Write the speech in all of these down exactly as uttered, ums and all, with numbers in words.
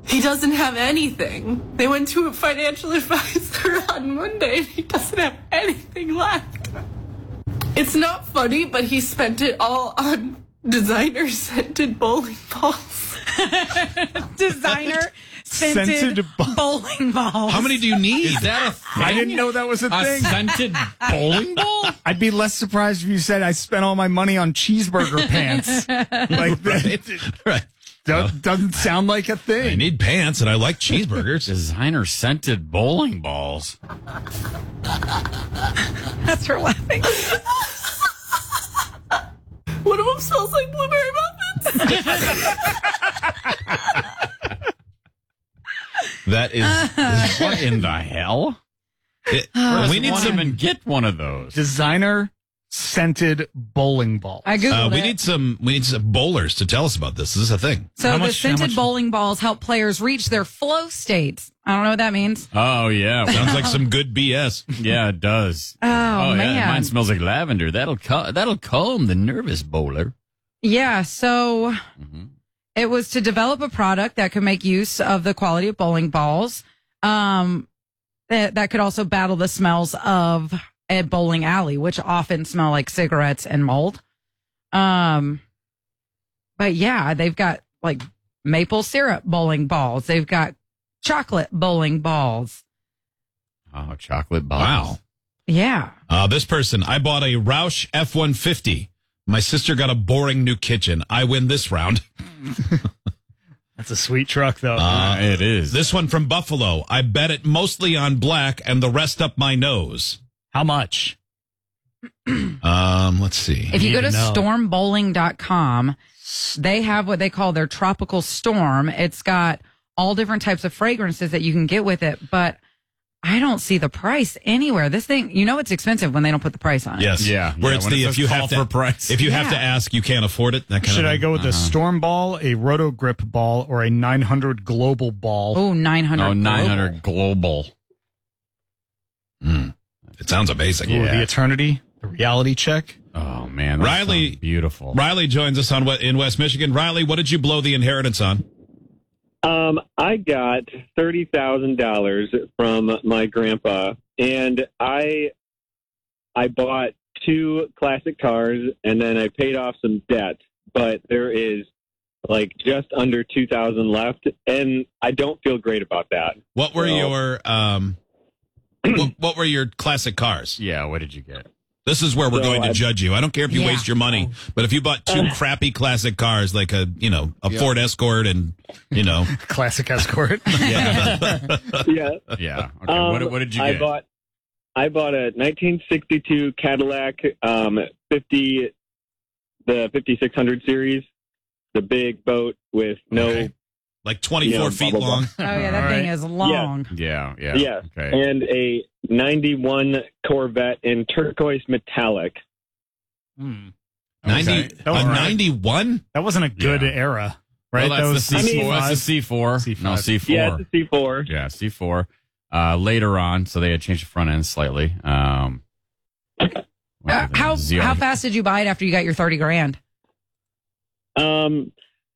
He doesn't have anything. They went to a financial advisor on Monday and he doesn't have anything left. It's not funny, but he spent it all on designer scented bowling balls. Designer scented, Scented bo- bowling balls. How many do you need? Is that a thing? I didn't know that was a, A thing. scented bowling ball? I'd be less surprised if you said I spent all my money on cheeseburger pants. Like that Right. do- doesn't sound like a I thing. need pants and I like cheeseburgers. Designer scented bowling balls. That's her laughing. One of them smells like blueberry muffins. That is. What in the hell? It, Where does we need one some. even get one of those? Designer scented bowling ball. I googled Uh, we it. need some. We need some bowlers to tell us about this. Is this a thing? So How the much- how scented much- bowling balls help players reach their flow states. I don't know what that means. Oh, yeah. Sounds like some good B S. Yeah, it does. Oh, yeah, man. mine smells like lavender. That'll cal- that'll calm the nervous bowler. Yeah, so Mm-hmm. it was to develop a product that could make use of the quality of bowling balls. Um, that, that could also battle the smells of a bowling alley, which often smell like cigarettes and mold. Um, but yeah, they've got like maple syrup bowling balls. They've got chocolate bowling balls. Oh, chocolate balls. Wow. Yeah. Uh, this person, I bought a Roush F one fifty. My sister got a boring new kitchen. I win this round. That's a sweet truck, though. Uh, it is. This one from Buffalo. I bet it mostly on black and the rest up my nose. How much? Um, let's see. If you need go to to know. storm bowling dot com, they have what they call their tropical storm. It's got all different types of fragrances that you can get with it, but I don't see the price anywhere. This thing, you know, it's expensive when they don't put the price on it. Yes. Yeah, Where yeah, it's when the it if says you call have to for price. if you have to Yeah. ask, you can't afford it. That kind Should of I thing. go with Uh-huh. a Storm Ball, a Roto Grip Ball, or a nine hundred Global Ball? Oh, nine hundred. Oh, nine hundred global. Mm. It sounds amazing. Ooh, Yeah. the Eternity, the Reality Check. Oh, man. That Riley- sounds beautiful. Riley joins us on what in West Michigan. Riley, what did you blow the inheritance on? Um, I got thirty thousand dollars from my grandpa, and I I bought two classic cars, and then I paid off some debt. But there is like just under two thousand left, and I don't feel great about that. What were So- your um what, what were your classic cars? Yeah, what did you get? This is where we're So going to I- judge you. I don't care if you Yeah. waste your money, but if you bought two crappy classic cars like a, you know, a Ford Escort and, you know, Classic Escort. yeah. Yeah. Yeah. Okay. Um, what, what did you I get? bought I bought a nineteen sixty-two Cadillac um, fifty the fifty-six hundred series, the big boat with no Okay. like twenty-four You know, feet blah, blah, long. Oh, yeah, that All thing right. is long. yeah. Yeah. yes, Okay. and a ninety-one Corvette in turquoise metallic. Hmm. ninety Okay. That was a right. ninety-one? That wasn't a good Yeah. era, right? Well, that that's the was C four. I mean- That's the C four. C five. No, C four. Yeah, it's a C four. Yeah, C four. Uh, later on, so they had changed the front end slightly. Um, Uh, how Z R. how fast did you buy it after you got your thirty grand? Um,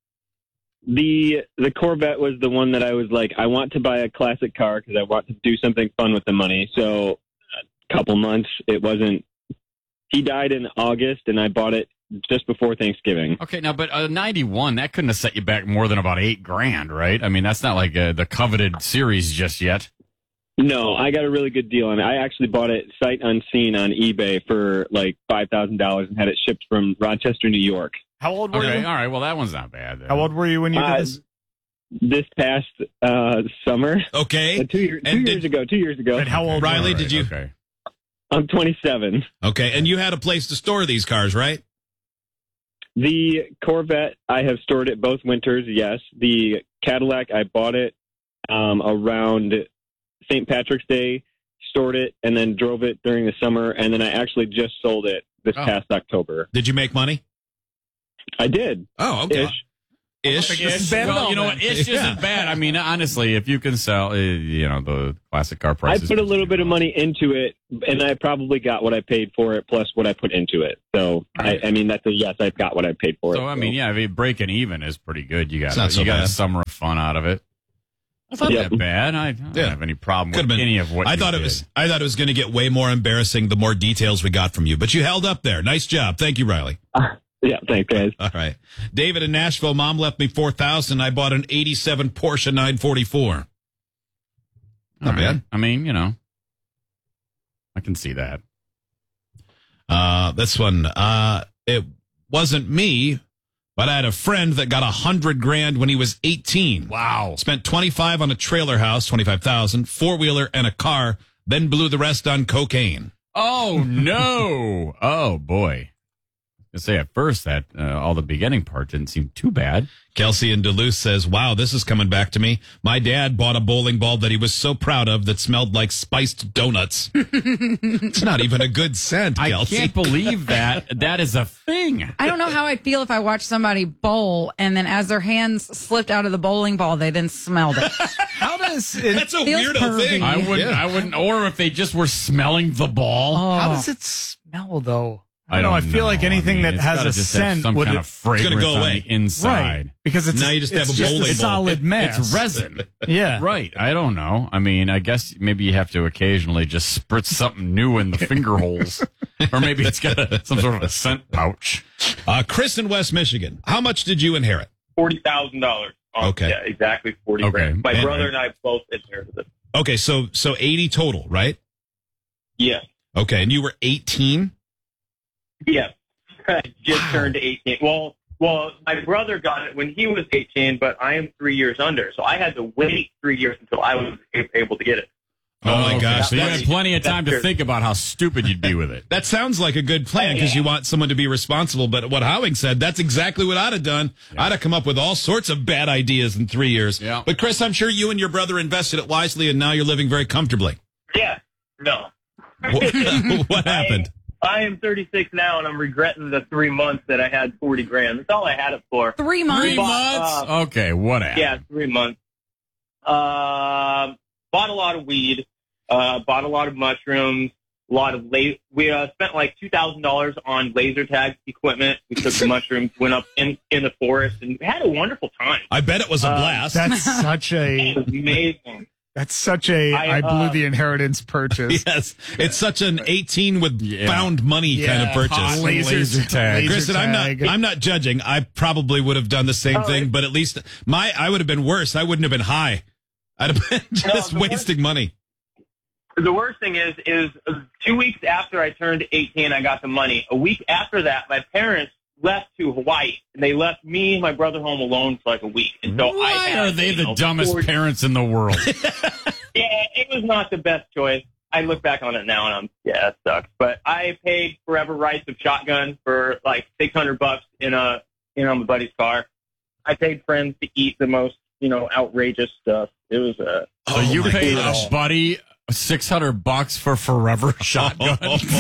the the Corvette was the one that I was like, I want to buy a classic car because I want to do something fun with the money. So, a couple months. It wasn't. He died in August, and I bought it just before Thanksgiving. Okay, now, but uh, ninety-one, that couldn't have set you back more than about eight grand, right? I mean, that's not like uh, the coveted series just yet. No, I got a really good deal on it. I actually bought it sight unseen on eBay for like five thousand dollars and had it shipped from Rochester, New York. How old were Okay, you? all right. Well, that one's not bad. Then. How old were you when you did Uh, this? This past uh, summer, Okay. uh, two, year, two And years did- ago, two years ago. And how old Riley, were did you? you- Okay. I'm twenty-seven. Okay. And you had a place to store these cars, right? The Corvette, I have stored it both winters, yes. The Cadillac, I bought it um, around Saint Patrick's Day, stored it, and then drove it during the summer, and then I actually just sold it this Oh. past October. Did you make money? I did. Oh, okay. Ish. Ish. This is bad at Well, all, you know then. what? Ish Yeah. isn't bad. I mean, honestly, if you can sell, uh, you know, the classic car I prices. put a little bit of money into it, and I probably got what I paid for it, plus what I put into it. So, I, I mean, that's a yes, I've got what I paid for it. So I mean, yeah, I mean, breaking even is pretty good. You got It's not so you got bad. a summer of fun out of it. It's not Yep. that bad. I don't Yeah. have any problem with Could've been- any of what I you thought it did. was. I thought it was going to get way more embarrassing the more details we got from you. But you held up there. Nice job. Thank you, Riley. Yeah, thanks, guys. All right, David in Nashville. Mom left me four thousand. I bought an eighty-seven Porsche nine forty-four. Not All right. bad. I mean, you know, I can see that. Uh, this one. Uh, it wasn't me, but I had a friend that got a hundred grand when he was eighteen. Wow. Spent twenty-five on a trailer house, twenty-five thousand, four wheeler, and a car. Then blew the rest on cocaine. Oh no! Oh boy! I say at first that uh, all the beginning part didn't seem too bad. Kelsey in Duluth says, wow, this is coming back to me. My dad bought a bowling ball that he was so proud of that smelled like spiced donuts. It's not even a good scent, I Kelsey. can't believe that that is a thing. I don't know how I'd feel if I watched somebody bowl and then as their hands slipped out of the bowling ball, they then smelled it. How does it? That's a Feels weirdo pervy. thing. I wouldn't. Yeah. I wouldn't. Or if they just were smelling the ball. How Oh. does it smell though? I know. don't I feel like know. anything I mean, that it's has gotta a just have scent some would kind it- of fragrance go on away. the inside. Right, because it's Now you just have it's a just bowling a ball. solid It- mess. It's resin. Yeah, Right. I don't know. I mean, I guess maybe you have to occasionally just spritz something new in the finger holes. Or maybe it's got a, some sort of a scent pouch. Uh, Chris in West Michigan. How much did you inherit? Forty thousand dollars. Okay. Yeah, exactly forty Okay. grand. My And- brother and I both inherited it. Okay, so so eighty total, right? Yes. Okay, and you were eighteen? Yes. I just Wow. turned eighteen. Well, well, my brother got it when he was eighteen, but I am three years under, so I had to wait three years until I was a- able to get it. Oh, my okay. gosh. So you That's- had plenty of time to that's think about how stupid you'd be with it. That sounds like a good plan because you want someone to be responsible. But what Howing said, that's exactly what I'd have done. I'd have come up with all sorts of bad ideas in three years. Yeah. But Chris, I'm sure you and your brother invested it wisely, and now you're living very comfortably. Yeah. No. What, what happened? I am thirty-six now, and I'm regretting the three months that I had forty grand. That's all I had it for. Three months. Three bought, months? uh, Okay, whatever. Yeah, three months. Uh, bought a lot of weed. Uh, bought a lot of mushrooms. A lot of la- we uh, spent like two thousand dollars on laser tag equipment. We took the mushrooms, went up in in the forest, and had a wonderful time. I bet it was a Uh, blast. That's such It a was amazing. that's such a I, I blew uh, the inheritance purchase. Yes, it's such an eighteen with Yeah. found money kind of Yeah, purchase. hot laser, laser tag. laser Kristen, I'm tag. not. I'm not judging. I probably would have done the same Oh, thing, it- but at least my I would have been worse. I wouldn't have been high. I'd have been just the worst- wasting money. The worst thing is, is uh, two weeks after I turned eighteen, I got the money. A week after that, my parents left to Hawaii, and they left me and my brother home alone for like a week. And so I Why had, are they you the know, dumbest forty parents in the world? Yeah, it was not the best choice. I look back on it now, and I'm yeah, it sucks. But I paid forever rights of shotgun for like six hundred bucks in a in on my buddy's car. I paid friends to eat the most you know outrageous stuff. It was a So you my paid gosh. a buddy six hundred bucks for forever shotgun.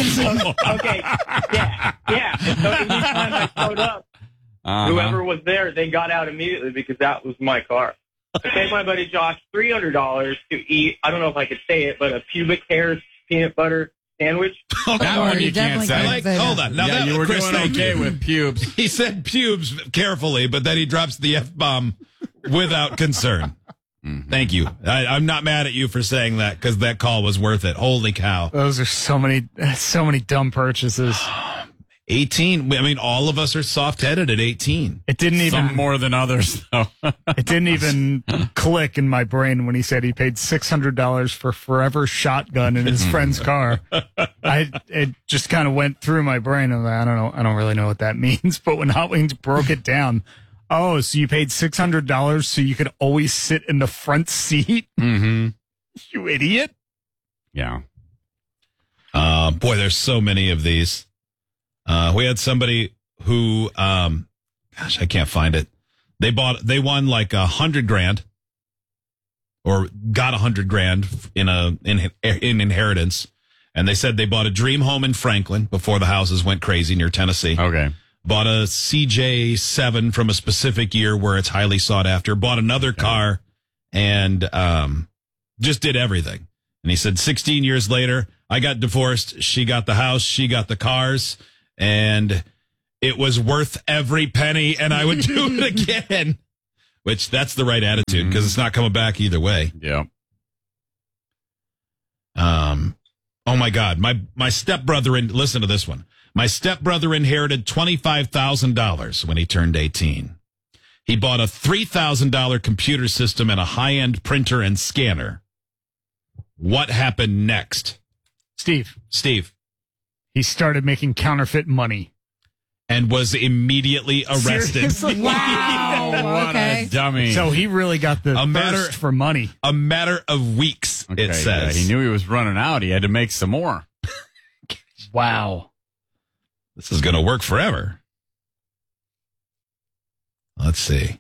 okay, yeah, yeah. And so every time I showed up, Uh-huh. whoever was there, they got out immediately because that was my car. I paid my buddy Josh three hundred dollars to eat. I don't know if I could say it, but a pubic hair peanut butter sandwich. That Or one you you can't definitely say. I can't like. say Hold that. on. Now yeah, that you were Chris, doing thank okay you. with pubes. He said pubes carefully, but then he drops the F bomb without concern. Thank you. I, I'm not mad at you for saying that because that call was worth it. Holy cow. Those are so many so many dumb purchases. eighteen. I mean, all of us are soft headed at eighteen. It didn't even Some more than others, though. it didn't even click in my brain when he said he paid six hundred dollars for forever shotgun in his friend's car. I it just kind of went through my brain. I'm like, I don't know. I don't really know what that means. But when Hot Wings broke it down, oh, so you paid six hundred dollars so you could always sit in the front seat? Mm-hmm. You idiot! Yeah. Uh, boy, there's so many of these. Uh, we had somebody who, um, gosh, I can't find it. They bought, they won like a hundred grand or got a hundred grand in a, in, in inheritance. And they said they bought a dream home in Franklin before the houses went crazy near Tennessee. Okay. Bought a C J seven from a specific year where it's highly sought after. Bought another car and um, just did everything. And he said sixteen years later, I got divorced. She got the house. She got the cars. And it was worth every penny. And I would do it again. which that's the right attitude because it's not coming back either way. Yeah. Um, oh my God, my my stepbrother in listen to this one. My stepbrother inherited twenty-five thousand dollars when he turned eighteen. He bought a three thousand dollars computer system and a high-end printer and scanner. What happened next? Steve. Steve. He started making counterfeit money. And was immediately arrested. Seriously? Wow. What Okay. a dummy. So he really got the A matter- thirst for money. A matter of weeks, Okay, it says. yeah, he knew he was running out. He had to make some more. Wow. This is going to work forever. Let's see.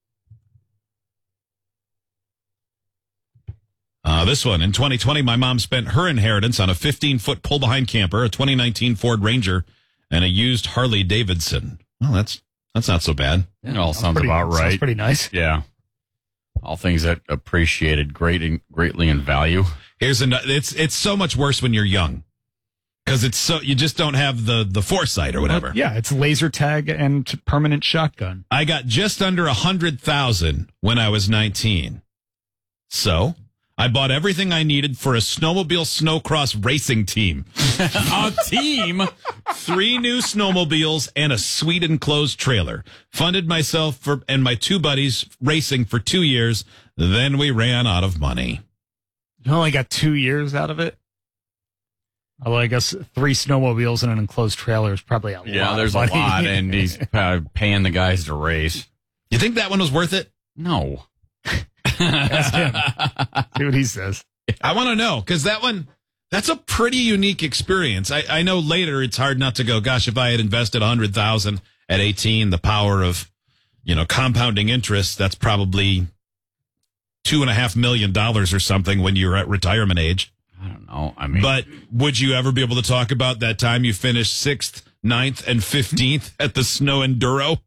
Uh, this one, in twenty twenty, my mom spent her inheritance on a fifteen-foot pull-behind camper, a twenty nineteen Ford Ranger, and a used Harley Davidson. Well, that's that's not so bad. It all sounds Pretty- about sounds right. pretty nice. Yeah. All things that appreciated great in, greatly in value. Here's another. It's it's so much worse when you're young because it's so you just don't have the the foresight or whatever. Yeah, it's laser tag and permanent shotgun. I got just under a hundred thousand when I was nineteen. So I bought everything I needed for a snowmobile snowcross racing team. A team? Three new snowmobiles and a sweet enclosed trailer. Funded myself for and my two buddies racing for two years. Then we ran out of money. You only got two years out of it. Although I guess three snowmobiles and an enclosed trailer is probably a lot. Yeah, there's of a money. lot, and he's uh, paying the guys to race. You think that one was worth it? No. Ask him. See what he says. I want to know because that one, that's a pretty unique experience. I, I know later it's hard not to go, gosh, if I had invested a hundred thousand at eighteen, the power of, you know, compounding interest, that's probably two and a half million dollars or something when you're at retirement age. I don't know. I mean, But would you ever be able to talk about that time you finished sixth, ninth, and fifteenth at the Snow Enduro?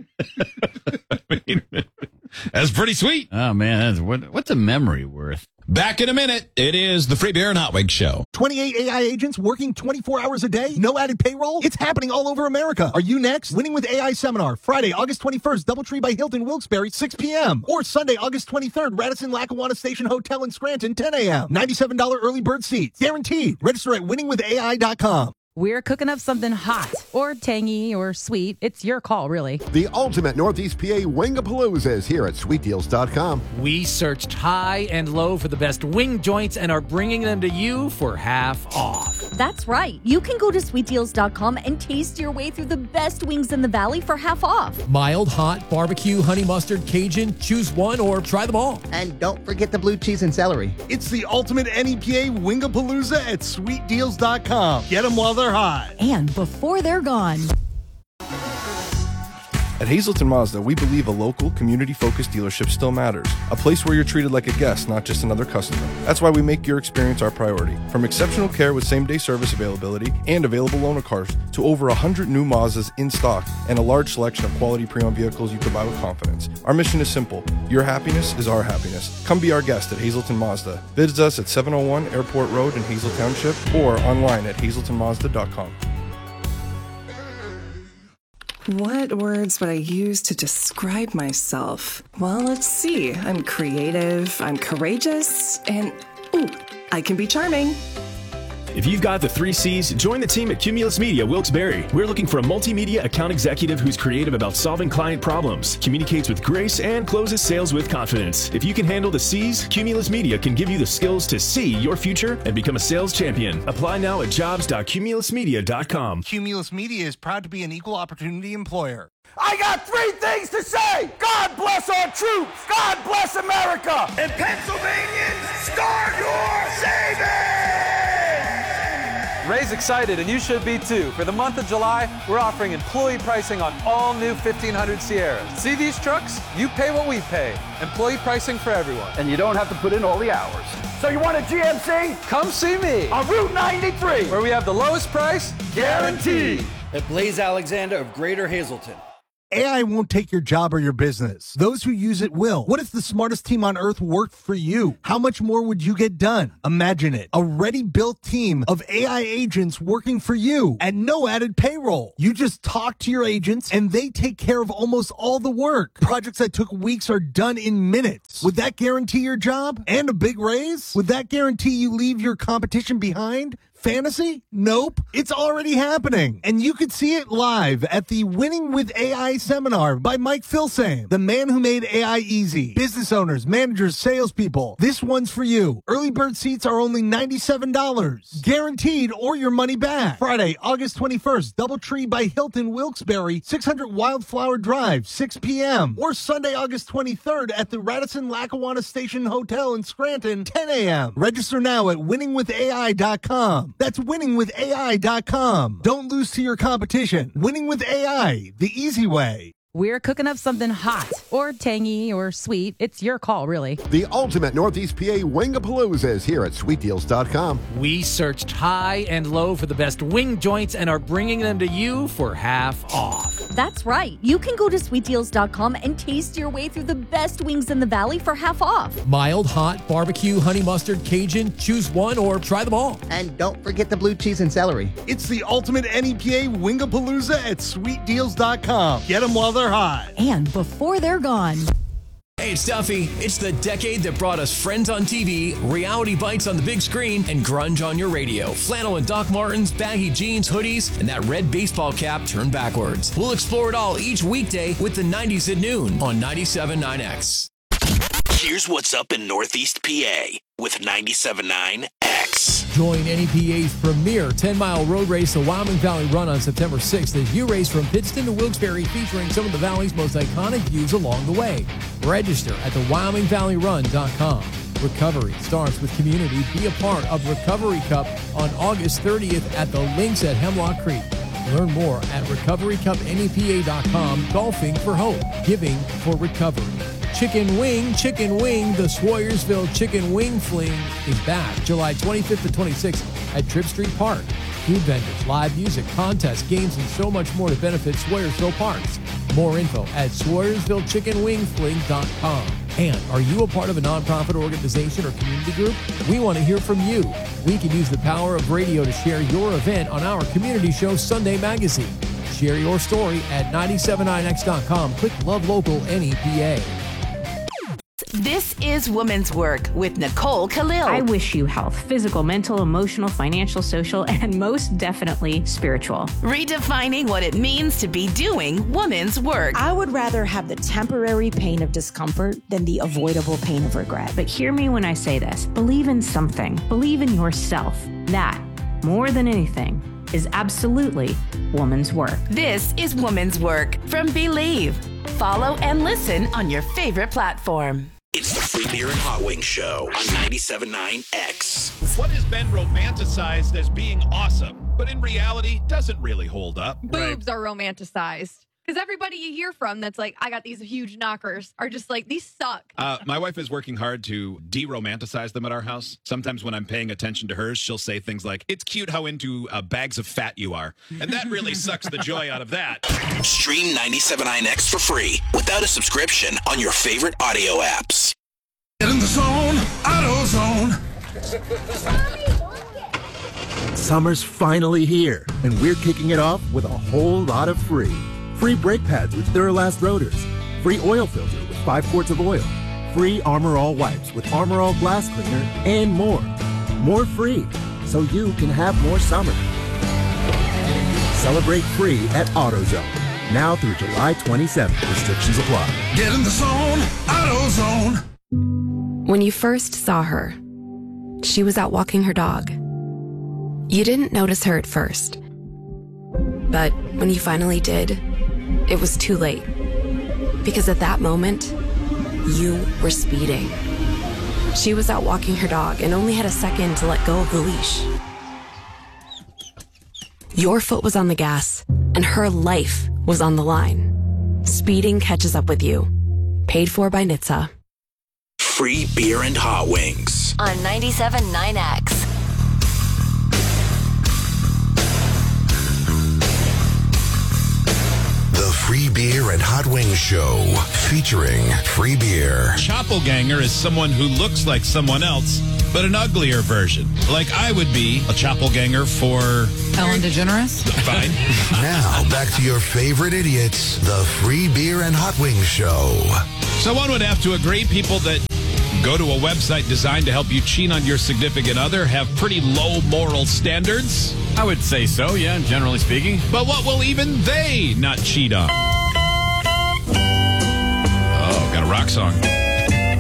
I mean, that's pretty sweet. oh man, that's, what, what's a memory worth? Back in a minute. It is the Free Beer and Hot Wings Show. twenty-eight A I agents working twenty-four hours a day? No added payroll? It's happening all over America. Are you next? Winning with A I Seminar, Friday, August twenty-first, Doubletree by Hilton, Wilkes-Barre, six p.m. Or Sunday, August twenty-third, Radisson Lackawanna Station Hotel in Scranton, ten a.m. ninety-seven dollars early bird seats. Guaranteed. Register at winning with A I dot com. We're cooking up something hot or tangy or sweet. It's your call, really. The ultimate Northeast P A Wingapalooza is here at sweet deals dot com. We searched high and low for the best wing joints and are bringing them to you for half off. That's right. You can go to sweet deals dot com and taste your way through the best wings in the valley for half off. Mild, hot, barbecue, honey mustard, Cajun. Choose one or try them all. And don't forget the blue cheese and celery. It's the ultimate N E P A Wingapalooza at sweet deals dot com. Get them while they're hot. And before they're gone. At Hazelton Mazda, we believe a local, community-focused dealership still matters. A place where you're treated like a guest, not just another customer. That's why we make your experience our priority. From exceptional care with same-day service availability and available loaner cars to over one hundred new Mazdas in stock and a large selection of quality pre-owned vehicles you can buy with confidence. Our mission is simple. Your happiness is our happiness. Come be our guest at Hazelton Mazda. Visit us at seven oh one Airport Road in Hazel Township or online at hazelton mazda dot com. What words would I use to describe myself? Well, let's see. I'm creative, I'm courageous, and ooh, I can be charming. If you've got the three C's, join the team at Cumulus Media Wilkes-Barre. We're looking for a multimedia account executive who's creative about solving client problems, communicates with grace, and closes sales with confidence. If you can handle the C's, Cumulus Media can give you the skills to see your future and become a sales champion. Apply now at jobs dot cumulus media dot com. Cumulus Media is proud to be an equal opportunity employer. I got three things to say. God bless our troops. God bless America. And Pennsylvanians, start your savings. Ray's excited, and you should be too. For the month of July, we're offering employee pricing on all new fifteen hundred Sierras. See these trucks? You pay what we pay. Employee pricing for everyone. And you don't have to put in all the hours. So you want a G M C? Come see me on Route ninety-three, where we have the lowest price guaranteed. At Blaze Alexander of Greater Hazleton. A I won't take your job or your business. Those who use it will. What if the smartest team on earth worked for you? How much more would you get done? Imagine it. A ready-built team of A I agents working for you at no added payroll. You just talk to your agents and they take care of almost all the work. Projects that took weeks are done in minutes. Would that guarantee your job and a big raise? Would that guarantee you leave your competition behind? Fantasy? Nope. It's already happening. And you could see it live at the Winning with A I seminar by Mike Filsaime, the man who made A I easy. Business owners, managers, salespeople. This one's for you. Early bird seats are only ninety-seven dollars. Guaranteed or your money back. Friday, August twenty-first, Doubletree by Hilton Wilkes-Barre, six hundred Wildflower Drive, six p.m. Or Sunday, August twenty-third at the Radisson Lackawanna Station Hotel in Scranton, ten a.m. Register now at winning with A I dot com. That's winning with A I dot com. Don't lose to your competition. Winning with A I, the easy way. We're cooking up something hot or tangy or sweet. It's your call, really. The ultimate Northeast P A Wingapalooza is here at sweet deals dot com. We searched high and low for the best wing joints and are bringing them to you for half off. That's right. You can go to sweet deals dot com and taste your way through the best wings in the valley for half off. Mild, hot, barbecue, honey mustard, Cajun. Choose one or try them all. And don't forget the blue cheese and celery. It's the ultimate N E P A Wingapalooza at sweet deals dot com. Get them while they're hot. And before they're gone. Hey, it's Duffy. It's the decade that brought us Friends on T V, reality bites on the big screen, and grunge on your radio. Flannel and Doc Martens, baggy jeans, hoodies, and that red baseball cap turned backwards. We'll explore it all each weekday with the nineties at noon on ninety-seven point nine X. Here's what's up in Northeast P A with ninety-seven point nine X. Join N E P A's premier ten-mile road race, the Wyoming Valley Run, on September sixth as you race from Pittston to Wilkes-Barre, featuring some of the valley's most iconic views along the way. Register at the wyoming valley run dot com. Recovery starts with community. Be a part of Recovery Cup on August thirtieth at the Links at Hemlock Creek. Learn more at recovery cup N E P A dot com. Golfing for Hope. Giving for Recovery. Chicken Wing, Chicken Wing, the Swoyersville Chicken Wing Fling is back July twenty-fifth to twenty-sixth at Tripp Street Park. Food vendors, live music, contests, games, and so much more to benefit Swoyersville Parks. More info at swoyersville chicken wing fling dot com. And are you a part of a nonprofit organization or community group? We want to hear from you. We can use the power of radio to share your event on our community show Sunday Magazine. Share your story at ninety-seven point nine X dot com. Click Love Local N E P A. This is Women's Work with Nicole Khalil. I wish you health, physical, mental, emotional, financial, social, and most definitely spiritual. Redefining what it means to be doing women's work. I would rather have the temporary pain of discomfort than the avoidable pain of regret. But hear me when I say this. Believe in something. Believe in yourself. That, more than anything, is absolutely woman's work. This is Woman's Work from Believe. Follow and listen on your favorite platform. It's the Free Beer and Hot Wings Show on ninety-seven point nine X. What has been romanticized as being awesome, but in reality doesn't really hold up? Boobs are romanticized. Because everybody you hear from that's like, I got these huge knockers, are just like, these suck. Uh, my wife is working hard to de-romanticize them at our house. Sometimes when I'm paying attention to hers, she'll say things like, it's cute how into uh, bags of fat you are. And that really sucks the joy out of that. Stream ninety-seven point nine X for free without a subscription on your favorite audio apps. Get in the zone, AutoZone. Summer's finally here, and we're kicking it off with a whole lot of free. Free brake pads with Duralast rotors. Free oil filter with five quarts of oil. Free Armor All wipes with Armor All glass cleaner, and more. More free, so you can have more summer. Celebrate free at AutoZone. Now through July twenty-seventh. Restrictions apply. Get in the zone, AutoZone. When you first saw her, she was out walking her dog. You didn't notice her at first. But when you finally did, it was too late. Because at that moment, you were speeding. She was out walking her dog and only had a second to let go of the leash. Your foot was on the gas, and her life was on the line. Speeding catches up with you. Paid for by N H T S A. Free beer and hot wings on ninety-seven point nine X. The Free Beer and Hot Wings Show, featuring free beer. Choppelganger is someone who looks like someone else, but an uglier version. Like I would be a choppelganger for Ellen DeGeneres. Fine. Now, back to your favorite idiots, the Free Beer and Hot Wings Show. So one would have to agree people that go to a website designed to help you cheat on your significant other have pretty low moral standards. I would say so, yeah, generally speaking. But what will even they not cheat on? Oh, got a rock song.